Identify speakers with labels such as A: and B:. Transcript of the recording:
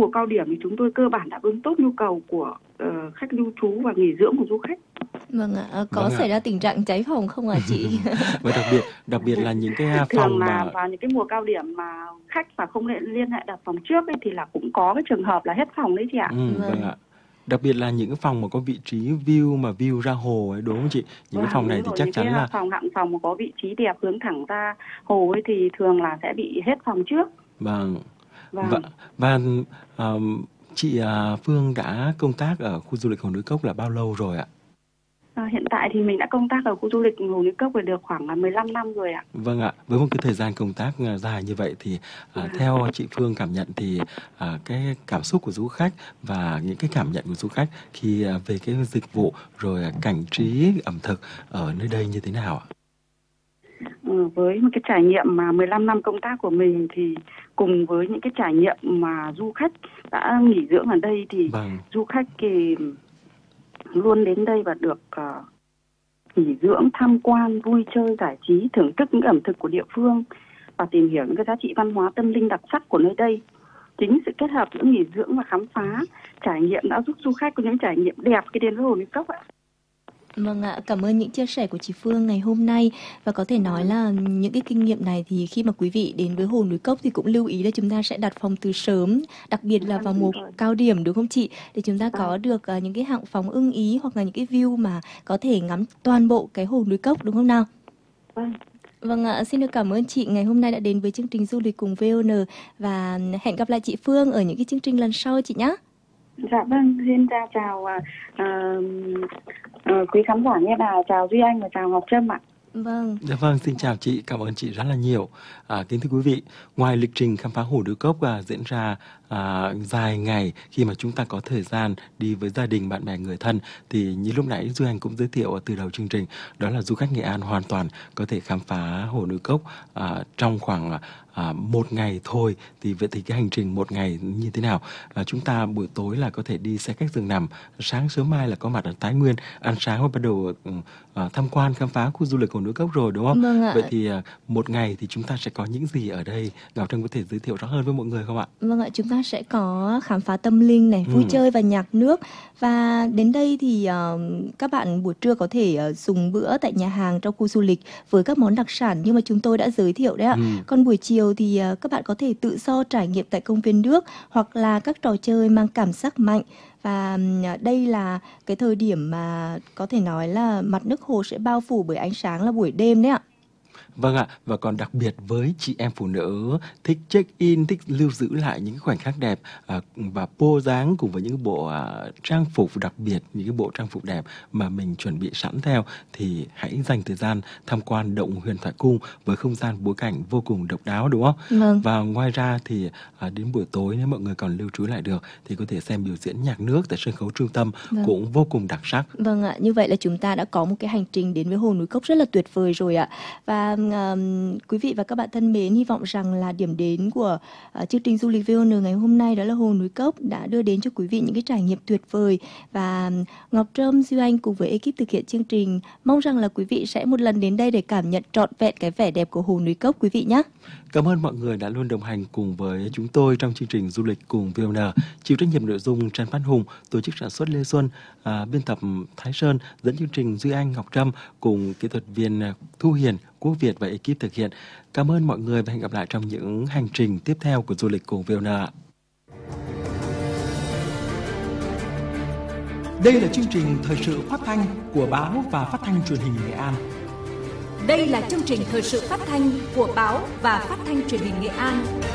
A: mùa cao điểm thì chúng tôi cơ bản đáp ứng tốt nhu cầu của khách lưu trú và nghỉ dưỡng của du khách.
B: Vâng ạ, có xảy ra tình trạng cháy phòng không ạ chị?
C: Và đặc biệt là những cái phòng
A: thường là vào những cái mùa cao điểm mà khách mà không liên hệ đặt phòng trước ấy, thì là cũng có cái trường hợp là hết phòng đấy chị ạ.
C: Vâng ạ. Đặc biệt là những cái phòng mà có vị trí mà view ra hồ ấy, đúng không chị? Những cái phòng này thì chắc chắn là
A: hạng phòng mà có vị trí đẹp hướng thẳng ra hồ ấy thì thường là sẽ bị hết phòng trước.
C: Vâng. Và chị Phương đã công tác ở khu du lịch Hồ Núi Cốc là bao lâu rồi ạ?
A: Hiện tại thì mình đã công tác ở khu du lịch Hồ Núi Cốc được khoảng 15 năm rồi ạ.
C: Vâng ạ, với một cái thời gian công tác dài như vậy thì theo chị Phương cảm nhận thì cái cảm xúc của du khách và những cái cảm nhận của du khách khi về cái dịch vụ rồi cảnh trí ẩm thực ở nơi đây như thế nào ạ?
A: Với một cái trải nghiệm mà 15 năm công tác của mình thì cùng với những cái trải nghiệm mà du khách đã nghỉ dưỡng ở đây thì du khách thì luôn đến đây và được nghỉ dưỡng, tham quan, vui chơi, giải trí, thưởng thức những ẩm thực của địa phương và tìm hiểu những cái giá trị văn hóa tâm linh đặc sắc của nơi đây. Chính sự kết hợp giữa nghỉ dưỡng và khám phá, trải nghiệm đã giúp du khách có những trải nghiệm đẹp khi đến với Hồ Núi Cốc ạ.
B: Vâng ạ, cảm ơn những chia sẻ của chị Phương ngày hôm nay. Và có thể nói là những cái kinh nghiệm này thì khi mà quý vị đến với Hồ Núi Cốc thì cũng lưu ý là chúng ta sẽ đặt phòng từ sớm, đặc biệt là vào mùa cao điểm, đúng không chị? Để chúng ta có được những cái hạng phòng ưng ý hoặc là những cái view mà có thể ngắm toàn bộ cái Hồ Núi Cốc, đúng không nào? Vâng ạ, xin được cảm ơn chị ngày hôm nay đã đến với chương trình Du lịch cùng VON và hẹn gặp lại chị Phương ở những cái chương trình lần sau chị nhé.
A: Dạ vâng, xin chào quý khán giả nghe đài, chào Duy Anh và chào Ngọc Trâm ạ.
B: Vâng.
C: Dạ vâng, xin chào chị, cảm ơn chị rất là nhiều. Kính thưa quý vị, ngoài lịch trình khám phá Hồ Núi Cốc diễn ra dài ngày khi mà chúng ta có thời gian đi với gia đình, bạn bè, người thân thì như lúc nãy Duy Anh cũng giới thiệu từ đầu chương trình, đó là du khách Nghệ An hoàn toàn có thể khám phá Hồ Núi Cốc trong khoảng 1 ngày thôi. Thì vậy thì cái hành trình 1 ngày như thế nào? Chúng ta buổi tối là có thể đi xe khách giường nằm, sáng sớm mai là có mặt ở Thái Nguyên, ăn sáng và bắt đầu tham quan khám phá khu du lịch Hồ Núi Cốc rồi, đúng không?
B: Vâng ạ.
C: Vậy thì 1 ngày thì chúng ta sẽ có những gì ở đây? Ngọc Trâm có thể giới thiệu rõ hơn với mọi người không ạ?
B: Vâng ạ, chúng ta sẽ có khám phá tâm linh này, vui chơi và nhạc nước. Và đến đây thì các bạn buổi trưa có thể dùng bữa tại nhà hàng trong khu du lịch với các món đặc sản như mà chúng tôi đã giới thiệu đấy ạ. Còn buổi chiều thì các bạn có thể tự do trải nghiệm tại công viên nước hoặc là các trò chơi mang cảm giác mạnh. Và đây là cái thời điểm mà có thể nói là mặt nước hồ sẽ bao phủ bởi ánh sáng là buổi đêm đấy ạ.
C: Vâng ạ, và còn đặc biệt với chị em phụ nữ thích check-in, thích lưu giữ lại những khoảnh khắc đẹp và pose dáng cùng với những bộ trang phục đặc biệt, những cái bộ trang phục đẹp mà mình chuẩn bị sẵn theo thì hãy dành thời gian tham quan Động Huyền Thoại Cung với không gian bối cảnh vô cùng độc đáo, đúng không?
B: Vâng.
C: Và ngoài ra thì đến buổi tối nếu mọi người còn lưu trú lại được thì có thể xem biểu diễn nhạc nước tại sân khấu Trung tâm cũng vô cùng đặc sắc.
B: Vâng ạ, như vậy là chúng ta đã có một cái hành trình đến với Hồ Núi Cốc rất là tuyệt vời rồi ạ. Và quý vị và các bạn thân mến, hy vọng rằng là điểm đến của chương trình du lịch VON ngày hôm nay đó là Hồ Núi Cốc đã đưa đến cho quý vị những cái trải nghiệm tuyệt vời. Và Ngọc Trâm, Duy Anh cùng với ekip thực hiện chương trình mong rằng là quý vị sẽ một lần đến đây để cảm nhận trọn vẹn cái vẻ đẹp của Hồ Núi Cốc quý vị nhé.
C: Cảm ơn mọi người đã luôn đồng hành cùng với chúng tôi trong chương trình du lịch cùng VON. Chịu trách nhiệm nội dung Trần Phát Hùng, tổ chức sản xuất Lê Xuân, biên tập Thái Sơn, dẫn chương trình Duy Anh, Ngọc Trâm cùng kỹ thuật viên Thu Hiền, Quốc Việt và ekip thực hiện. Cảm ơn mọi người và hẹn gặp lại trong những hành trình tiếp theo của du lịch cùng VON.
D: Đây là chương trình thời sự phát thanh của báo và phát thanh truyền hình Nghệ An.
E: Đây là chương trình thời sự phát thanh của báo và phát thanh truyền hình Nghệ An.